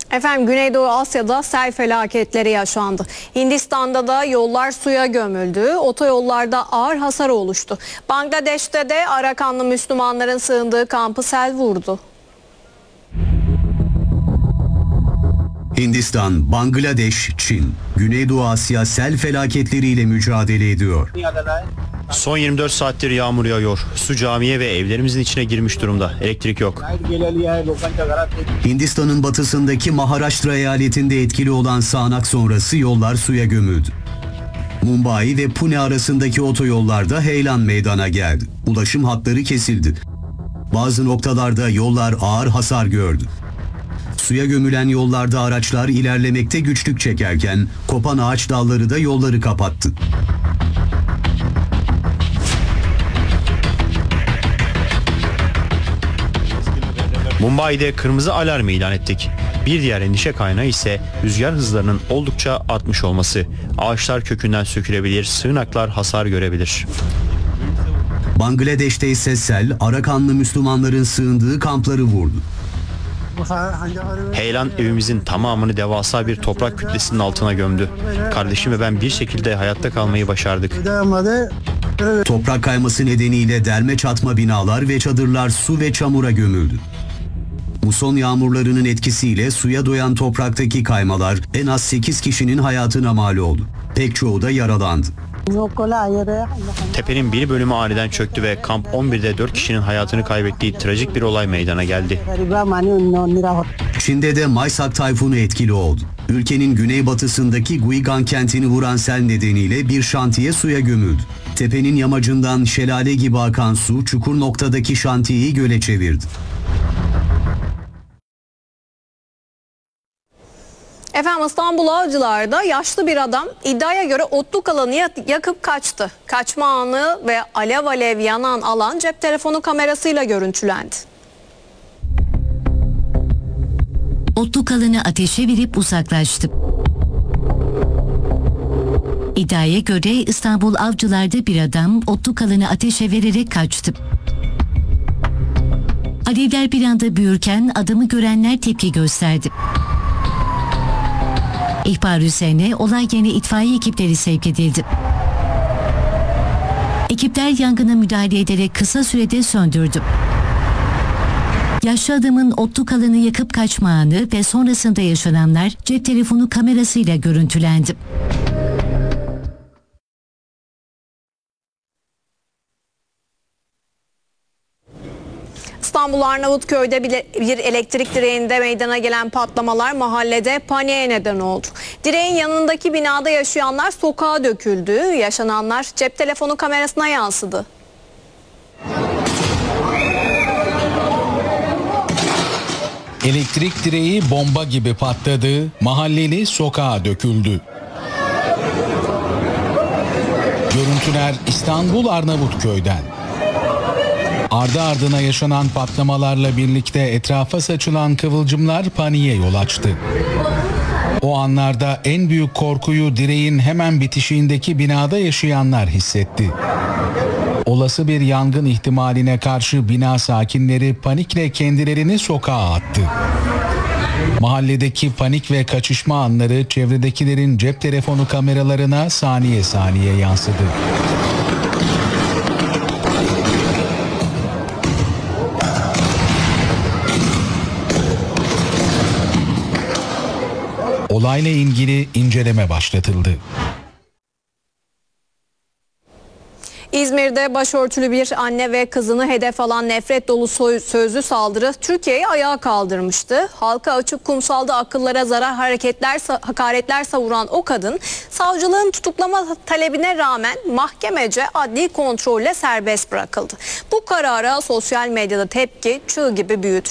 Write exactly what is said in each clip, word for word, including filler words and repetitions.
Efendim Güneydoğu Asya'da sel felaketleri yaşandı. Hindistan'da da yollar suya gömüldü. Otoyollarda ağır hasar oluştu. Bangladeş'te de Arakanlı Müslümanların sığındığı kampı sel vurdu. Hindistan, Bangladeş, Çin, Güneydoğu Asya sel felaketleriyle mücadele ediyor. Son yirmi dört saattir yağmur yağıyor. Su camiye ve evlerimizin içine girmiş durumda. Elektrik yok. Hindistan'ın batısındaki Maharashtra eyaletinde etkili olan sağanak sonrası yollar suya gömüldü. Mumbai ve Pune arasındaki otoyollarda heyelan meydana geldi. Ulaşım hatları kesildi. Bazı noktalarda yollar ağır hasar gördü. Suya gömülen yollarda araçlar ilerlemekte güçlük çekerken kopan ağaç dalları da yolları kapattı. Mumbai'de kırmızı alarmı ilan ettik. Bir diğer endişe kaynağı ise rüzgar hızlarının oldukça artmış olması. Ağaçlar kökünden sökülebilir, sığınaklar hasar görebilir. Bangladeş'te ise sel Arakanlı Müslümanların sığındığı kampları vurdu. Heyelan evimizin tamamını devasa bir toprak kütlesinin altına gömdü. Kardeşim ve ben bir şekilde hayatta kalmayı başardık. Toprak kayması nedeniyle derme çatma binalar ve çadırlar su ve çamura gömüldü. Muson yağmurlarının etkisiyle suya doyan topraktaki kaymalar en az sekiz kişinin hayatına mal oldu. Pek çoğu da yaralandı. Tepenin bir bölümü aniden çöktü ve kamp on birde dört kişinin hayatını kaybettiği trajik bir olay meydana geldi. Çin'de de Maysak tayfunu etkili oldu. Ülkenin güneybatısındaki Guigan kentini vuran sel nedeniyle bir şantiye suya gömüldü. Tepenin yamacından şelale gibi akan su çukur noktadaki şantiyeyi göle çevirdi. Efendim İstanbul Avcılar'da yaşlı bir adam iddiaya göre otluk alanı yakıp kaçtı. Kaçma anı ve alev alev yanan alan cep telefonu kamerasıyla görüntülendi. Otluk alanı ateşe verip uzaklaştı. İddiaya göre İstanbul Avcılar'da bir adam otluk alanı ateşe vererek kaçtı. Alevler bir anda büyürken adamı görenler tepki gösterdi. İhbar üzerine olay yerine itfaiye ekipleri sevk edildi. Ekipler yangına müdahale ederek kısa sürede söndürdü. Yaşlı adamın otluk alanı yakıp kaçma anı ve sonrasında yaşananlar cep telefonu kamerasıyla görüntülendi. İstanbul Arnavutköy'de bir elektrik direğinde meydana gelen patlamalar mahallede paniğe neden oldu. Direğin yanındaki binada yaşayanlar sokağa döküldü. Yaşananlar cep telefonu kamerasına yansıdı. Elektrik direği bomba gibi patladı, mahalleli sokağa döküldü. Görüntüler İstanbul Arnavutköy'den. Ardı ardına yaşanan patlamalarla birlikte etrafa saçılan kıvılcımlar paniğe yol açtı. O anlarda en büyük korkuyu direğin hemen bitişiğindeki binada yaşayanlar hissetti. Olası bir yangın ihtimaline karşı bina sakinleri panikle kendilerini sokağa attı. Mahalledeki panik ve kaçışma anları çevredekilerin cep telefonu kameralarına saniye saniye yansıdı. Olayla ilgili inceleme başlatıldı. İzmir'de başörtülü bir anne ve kızını hedef alan nefret dolu sözlü saldırı Türkiye'yi ayağa kaldırmıştı. Halka açık kumsalda akıllara zarar hareketler, hakaretler savuran o kadın savcılığın tutuklama talebine rağmen mahkemece adli kontrolle serbest bırakıldı. Bu karara sosyal medyada tepki çığ gibi büyüdü.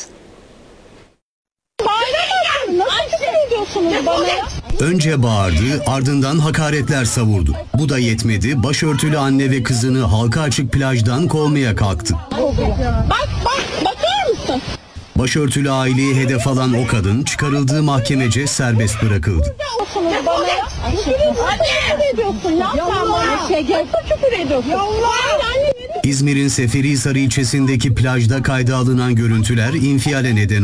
Önce bağırdı, ardından hakaretler savurdu. Bu da yetmedi, başörtülü anne ve kızını halka açık plajdan kovmaya kalktı. Bak bak bakar mısın? Başörtülü aileyi hedef alan o kadın çıkarıldığı mahkemece serbest bırakıldı. İzmir'in Seferihisar ilçesindeki plajda kayda alınan görüntüler infiale neden